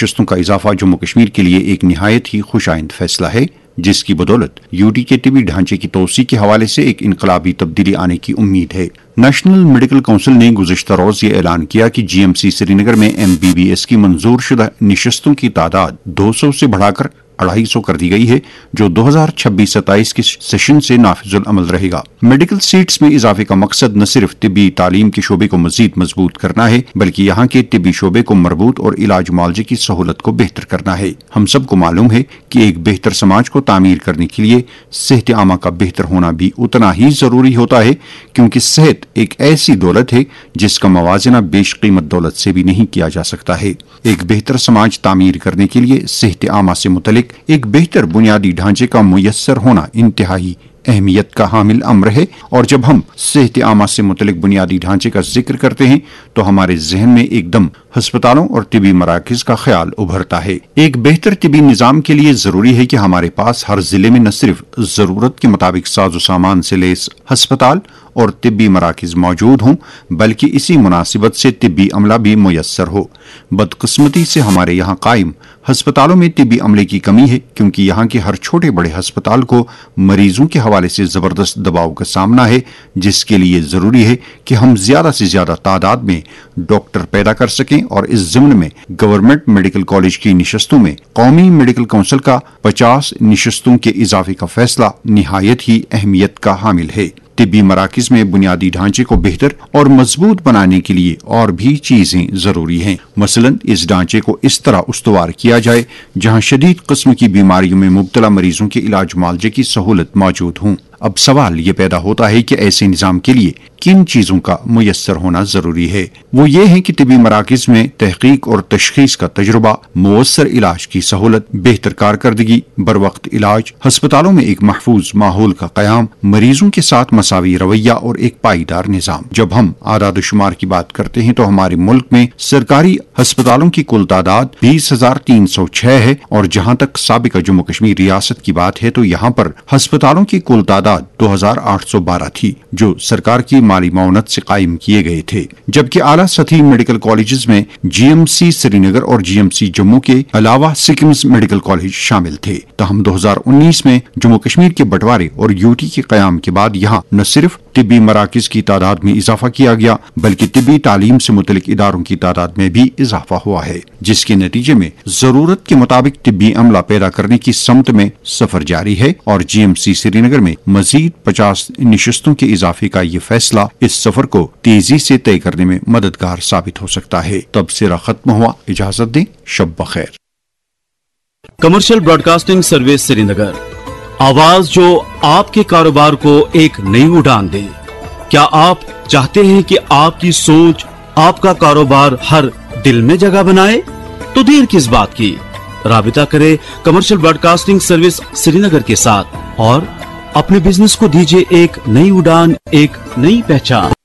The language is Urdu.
نشستوں کا اضافہ جموں کشمیر کے لیے ایک نہایت ہی خوش آئند فیصلہ ہے، جس کی بدولت UT کے طبی ڈھانچے کی توسیع کے حوالے سے ایک انقلابی تبدیلی آنے کی امید ہے۔ نیشنل میڈیکل کونسل نے گزشتہ روز یہ اعلان کیا کہ GMC سری نگر میں MBBS کی منظور شدہ نشستوں کی تعداد 200 سے بڑھا کر 250 کر دی گئی ہے، جو 2026-27 کے سیشن سے نافذ العمل رہے گا۔ میڈیکل سیٹس میں اضافے کا مقصد نہ صرف طبی تعلیم کے شعبے کو مزید مضبوط کرنا ہے، بلکہ یہاں کے طبی شعبے کو مربوط اور علاج معالجے کی سہولت کو بہتر کرنا ہے۔ ہم سب کو معلوم ہے کہ ایک بہتر سماج کو تعمیر کرنے کے لیے صحت عامہ کا بہتر ہونا بھی اتنا ہی ضروری ہوتا ہے، کیونکہ صحت ایک ایسی دولت ہے جس کا موازنہ بیش قیمت دولت سے بھی نہیں کیا جا سکتا ہے۔ ایک بہتر سماج تعمیر کرنے کے لیے صحت عامہ سے متعلق ایک بہتر بنیادی ڈھانچے کا میسر ہونا انتہائی اہمیت کا حامل امر ہے، اور جب ہم صحت عامہ سے متعلق بنیادی ڈھانچے کا ذکر کرتے ہیں تو ہمارے ذہن میں ایک دم ہسپتالوں اور طبی مراکز کا خیال ابھرتا ہے۔ ایک بہتر طبی نظام کے لیے ضروری ہے کہ ہمارے پاس ہر ضلع میں نہ صرف ضرورت کے مطابق ساز و سامان سے لیس ہسپتال اور طبی مراکز موجود ہوں، بلکہ اسی مناسبت سے طبی عملہ بھی میسر ہو۔ بدقسمتی سے ہمارے یہاں قائم ہسپتالوں میں طبی عملے کی کمی ہے، کیونکہ یہاں کے ہر چھوٹے بڑے ہسپتال کو مریضوں کے حوالے سے زبردست دباؤ کا سامنا ہے، جس کے لیے ضروری ہے کہ ہم زیادہ سے زیادہ تعداد میں ڈاکٹر پیدا کر سکیں، اور اس ضمن میں گورنمنٹ میڈیکل کالج کی نشستوں میں قومی میڈیکل کونسل کا 50 نشستوں کے اضافے کا فیصلہ نہایت ہی اہمیت کا حامل ہے۔ طبی مراکز میں بنیادی ڈھانچے کو بہتر اور مضبوط بنانے کے لیے اور بھی چیزیں ضروری ہیں۔ مثلا اس ڈھانچے کو اس طرح استوار کیا جائے جہاں شدید قسم کی بیماریوں میں مبتلا مریضوں کے علاج معالجے کی سہولت موجود ہوں۔ اب سوال یہ پیدا ہوتا ہے کہ ایسے نظام کے لیے کن چیزوں کا میسر ہونا ضروری ہے؟ وہ یہ ہے کہ طبی مراکز میں تحقیق اور تشخیص کا تجربہ، مؤثر علاج کی سہولت، بہتر کارکردگی، بروقت علاج، ہسپتالوں میں ایک محفوظ ماحول کا قیام، مریضوں کے ساتھ مساوی رویہ اور ایک پائیدار نظام۔ جب ہم اعداد و شمار کی بات کرتے ہیں تو ہمارے ملک میں سرکاری ہسپتالوں کی کل تعداد 20,306 ہے، اور جہاں تک سابقہ جموں کشمیر ریاست کی بات ہے تو یہاں پر ہسپتالوں کی کل تعداد 2,812 تھی، جو سرکار کی مالی معاونت سے قائم کیے گئے تھے، جبکہ اعلیٰ سطحی میڈیکل کالجز میں GMC سری نگر اور GMC جموں کے علاوہ سکمز میڈیکل کالج شامل تھے۔ تاہم 2019 میں جموں کشمیر کے بٹوارے اور UT کے قیام کے بعد یہاں نہ صرف طبی مراکز کی تعداد میں اضافہ کیا گیا، بلکہ طبی تعلیم سے متعلق اداروں کی تعداد میں بھی اضافہ ہوا ہے، جس کے نتیجے میں ضرورت کے مطابق طبی عملہ پیدا کرنے کی سمت میں سفر جاری ہے، اور GMC سری نگر میں مزید 50 نشستوں کے اضافے کا یہ فیصلہ اس سفر کو تیزی سے طے کرنے میں مددگار ثابت ہو سکتا ہے۔ تبصرہ ختم ہوا، اجازت دیں، شب بخیر۔ کمرشل براڈ کاسٹنگ سروس سری نگر، آواز جو آپ کے کاروبار کو ایک نئی اڑان دے۔ کیا آپ چاہتے ہیں کہ آپ کی سوچ آپ کا کاروبار ہر دل میں جگہ بنائے؟ تو دیر کس بات کی، رابطہ کرے کمرشل براڈ کاسٹنگ سروس سری نگر کے ساتھ اور اپنے بزنس کو دیجیے ایک نئی اڑان، ایک نئی پہچان۔